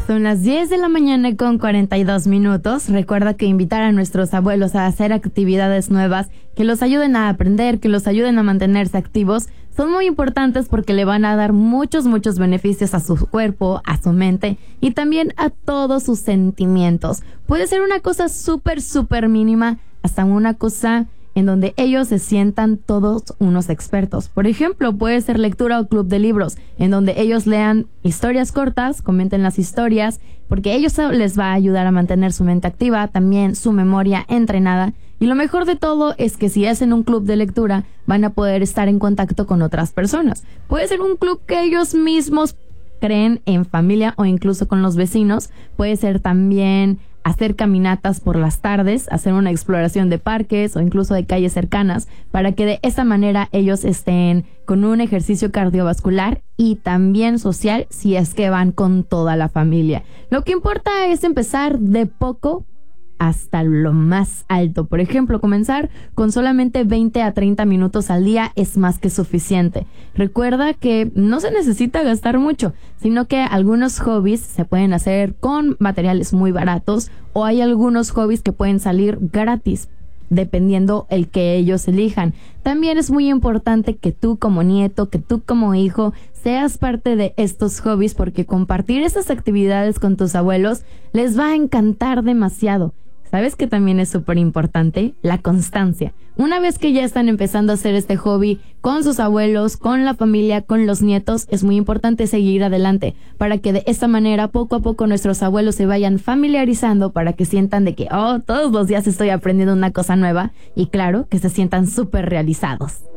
Son las 10 de la mañana con 42 minutos. Recuerda que invitar a nuestros abuelos a hacer actividades nuevas que los ayuden a aprender, que los ayuden a mantenerse activos, son muy importantes porque le van a dar muchos beneficios a su cuerpo, a su mente y también a todos sus sentimientos. Puede ser una cosa súper mínima hasta una cosa en donde ellos se sientan todos unos expertos. Por ejemplo, puede ser lectura o club de libros, en donde ellos lean historias cortas, comenten las historias, porque ellos les va a ayudar a mantener su mente activa, también su memoria entrenada. Y lo mejor de todo es que si hacen un club de lectura, van a poder estar en contacto con otras personas. Puede ser un club que ellos mismos creen en familia o incluso con los vecinos. Puede ser también hacer caminatas por las tardes, hacer una exploración de parques o incluso de calles cercanas, para que de esta manera ellos estén con un ejercicio cardiovascular y también social si es que van con toda la familia. Lo que importa es empezar de poco hasta lo más alto. Por ejemplo, comenzar con solamente 20 a 30 minutos al día es más que suficiente. Recuerda que no se necesita gastar mucho, sino que algunos hobbies se pueden hacer con materiales muy baratos o hay algunos hobbies que pueden salir gratis, dependiendo el que ellos elijan. También es muy importante que tú como nieto, que tú como hijo, seas parte de estos hobbies, porque compartir esas actividades con tus abuelos les va a encantar demasiado. ¿Sabes qué también es súper importante? La constancia. Una vez que ya están empezando a hacer este hobby con sus abuelos, con la familia, con los nietos, es muy importante seguir adelante para que de esta manera poco a poco nuestros abuelos se vayan familiarizando, para que sientan de que, todos los días estoy aprendiendo una cosa nueva y claro, que se sientan súper realizados.